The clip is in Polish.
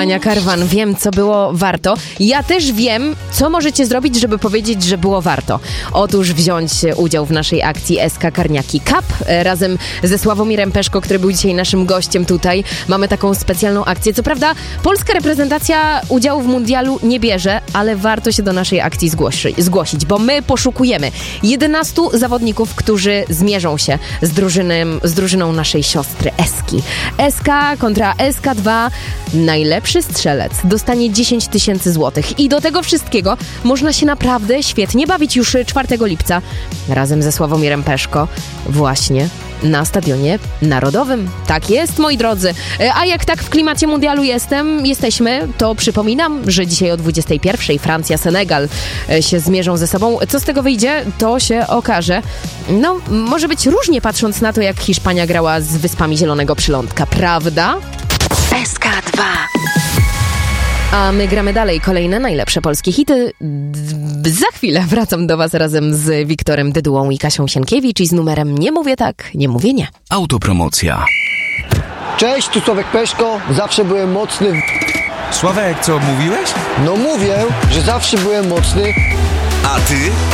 Ania Karwan. Wiem, co było warto. Ja też wiem, co możecie zrobić, żeby powiedzieć, że było warto. Otóż wziąć udział w naszej akcji SK Karniaki Cup razem ze Sławomirem Peszko, który był dzisiaj naszym gościem tutaj. Mamy taką specjalną akcję. Co prawda polska reprezentacja udziału w mundialu nie bierze, ale warto się do naszej akcji zgłosić, bo my poszukujemy 11 zawodników, którzy zmierzą się z drużyną naszej siostry Eski. SK kontra SK2. Najlepszy strzelec dostanie 10 000 złotych. I do tego wszystkiego można się naprawdę świetnie bawić już 4 lipca razem ze Sławomirem Peszko właśnie na Stadionie Narodowym. Tak jest, moi drodzy. A jak tak w klimacie mundialu jesteśmy, to przypominam, że dzisiaj o 21:00 Francja, Senegal się zmierzą ze sobą. Co z tego wyjdzie, to się okaże. No, może być różnie, patrząc na to, jak Hiszpania grała z Wyspami Zielonego Przylądka, prawda? SK2. A my gramy dalej. Kolejne najlepsze polskie hity. Za chwilę wracam do was razem z Wiktorem Dydułą i Kasią Sienkiewicz i z numerem Nie mówię tak, nie mówię nie. Autopromocja. Cześć, tu Sławek Peszko. Zawsze byłem mocny Sławek, co mówiłeś? No mówię, że zawsze byłem mocny. A ty